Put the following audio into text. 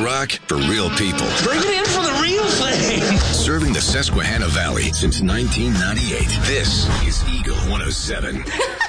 rock for real people. Bring it in for the real thing. Serving the Susquehanna Valley since 1998. This is Eagle 107.